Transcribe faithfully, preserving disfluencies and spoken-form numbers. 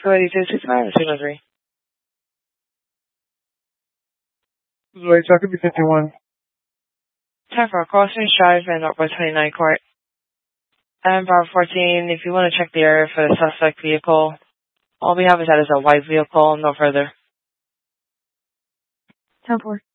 eighty-two sixty-five, signal three. Wait, so it could be fifty-one. Time for a crossing drive and Northwest twenty-nine Court. And Bravo fourteen, if you want to check the area for the suspect vehicle, all we have is that is a white vehicle, no further. ten four.